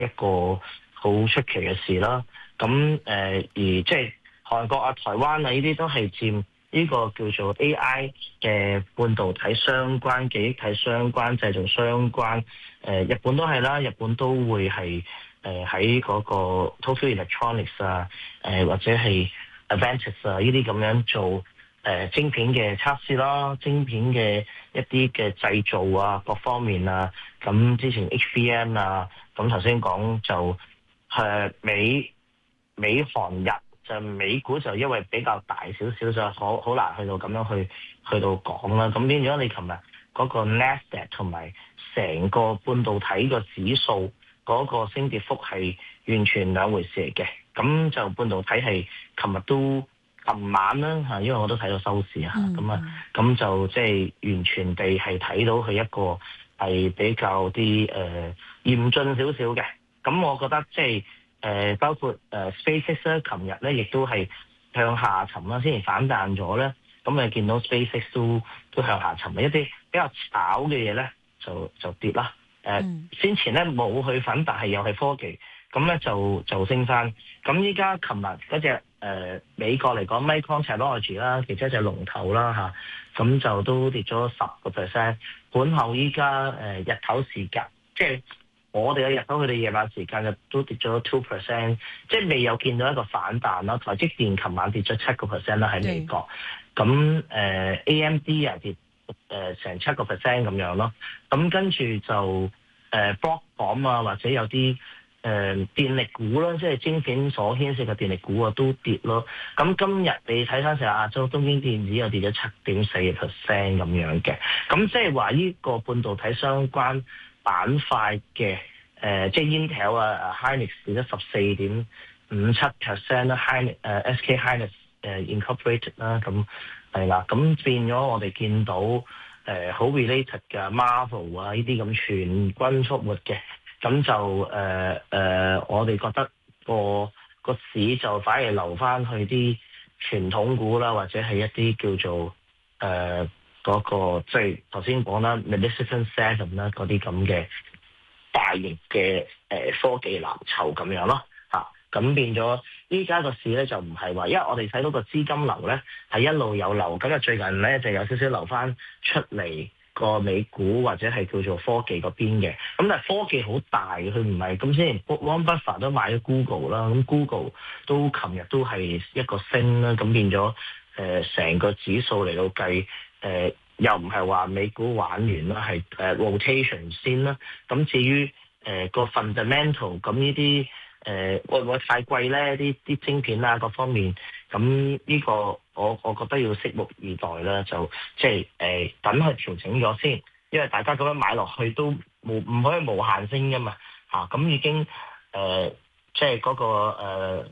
一個好出奇嘅事啦。咁而即係韓國啊、台灣啊呢啲都係佔呢個叫做 AI 嘅半導體相關、記憶體相關、製造相關。日本都係啦，日本都會係喺嗰個 Tokyo Electronics 啊，或者係 Advantis 啊呢啲咁樣做晶片嘅測試啦，晶片嘅一啲嘅製造啊，各方面啊。咁之前 HBM 啊，咁頭先講就美韓日就美股就因為比較大少少，就好難去到咁樣去到講啦。咁變咗你琴日嗰個 Nasdaq 同埋成個半導體個指數嗰個升跌幅係完全兩回事嚟嘅。咁就半導體係琴晚啦嚇，因為我都睇到收市嚇，咁就即係完全地係睇到佢一個係比較啲嚴峻少少嘅。咁我覺得即係包括SpaceX 咧，琴日咧亦都係向下沉啦，先至反彈咗咧。咁你見到 SpaceX 都向下沉，一啲比較炒嘅嘢咧就跌啦。先前咧冇去粉，但係又係科技，咁咧就升翻。咁依家琴日嗰隻美國嚟講 Micron Technology 啦，其中一隻龍頭啦嚇，咁就都跌咗10%。盤後依家日頭時間，即係我哋嘅日頭，佢哋夜晚時間就都跌咗2%，即係未有見到一個反彈啦。台積電琴晚跌咗7%啦喺美國，咁AMD 啊跌成7%咁樣咯。咁跟住就Broadcom 啊，或者有啲電力股啦，即係晶片所牽涉嘅電力股啊，都跌咯。咁今日你睇翻成亞洲東京電子又跌咗7.4% 咁樣嘅。咁即係話呢個半導體相關板塊嘅即係 Intel 啊、Hynix 跌咗14.57% 啦，SK Hynix Incorporated 啦，咁係啦。咁變咗我哋見到好 related 嘅 Marvel 啊呢啲咁全軍覆沒嘅。咁就我哋覺得個市就反而留翻去啲傳統股啦，或者係一啲叫做嗰個即係頭先講啦 Magnificent Seven 啦嗰啲咁嘅大型嘅科技藍籌咁樣咯嚇。咁變咗依家個市咧就唔係話，因為我哋睇到個資金流咧係一路有流，咁啊最近咧就有少少流翻出嚟個美股或者係叫做科技嗰邊嘅。咁但係科技好大，佢唔係咁先。Warren Buffett 都買咗 Google 啦，咁 Google 都琴日都係一個升啦，咁變咗成個指數嚟到計又唔係話美股玩完啦，係rotation 先啦。咁至於個 fundamental 咁呢啲會唔會太貴咧？啲晶片啊各方面，咁呢個我覺得要拭目以待啦。就即係等佢調整咗先，因為大家咁樣買落去都唔可以無限升噶嘛嚇。咁已經即係嗰個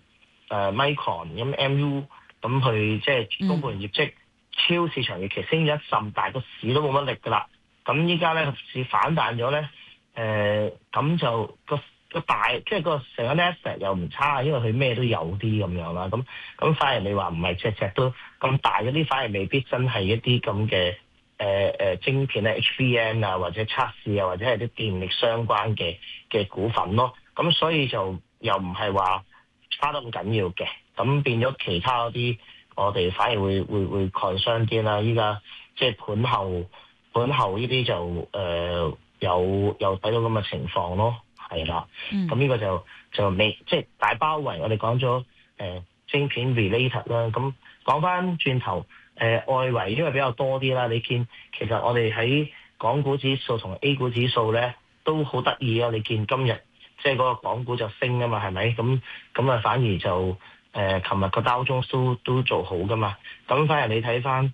Micron 咁 MU 咁去即係公布完業績。超市場預期升咗一陣，但係個市都冇乜力噶啦。咁依家咧個市反彈咗咧，咁就個大即係個成個 Nasdaq 又唔差，因為佢咩都有啲咁樣啦。咁反而你話唔係隻隻都咁大嗰啲，反而未必真係一啲咁嘅晶片咧 HBM 啊，或者測試啊，或者係啲電力相關嘅股份咯。咁所以就又唔係話差得咁緊要嘅。咁變咗其他嗰啲。我哋反而會 concern 啲啦，依家即係盤後呢啲就有睇到咁嘅情況咯，係啦。咁呢個就未即係大包圍。我哋講咗晶片 related 啦，咁講翻轉頭外圍，因為比較多啲啦。你見其實我哋喺港股指數同 A 股指數咧都好得意啊！你見今日即係嗰個港股就升啊嘛，係咪？咁啊反而就琴日個道瓊斯都做好噶嘛，咁反而你睇翻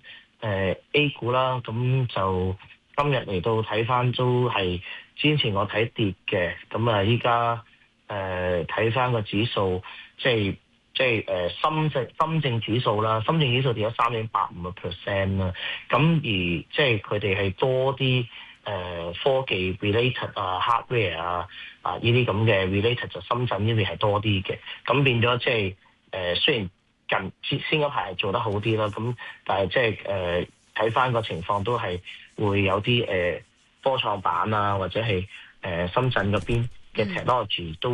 A 股啦，咁就今日嚟到睇翻都係之前我睇跌嘅，咁啊依家睇翻個指數，即係深證指數啦，深證指數跌咗3.85%啦，咁而即係佢哋係多啲科技 related 啊 hardware 啊呢啲咁嘅 related 就深圳呢邊係多啲嘅，咁變咗即係。雖然先嗰排做得好啲啦，咁但係即係睇翻個情況都係會有啲科創板啊，或者係深圳嗰邊嘅 technology 都